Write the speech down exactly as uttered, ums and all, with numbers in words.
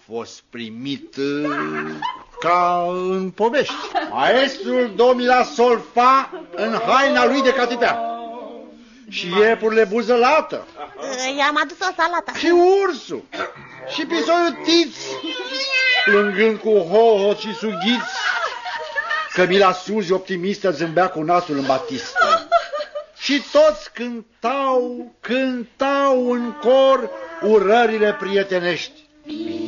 fost primit ca în povești. Maestrul domila solfa în haina lui de catitea. Și iepurile buzălată. I-am adus o salată. Și ursul. Și pisoiul Tiț, plângând cu hohot și sughiți. Cămila Suzi, optimistă, zâmbea cu nasul în batistă. Și toți cântau, cântau în cor urările prietenești.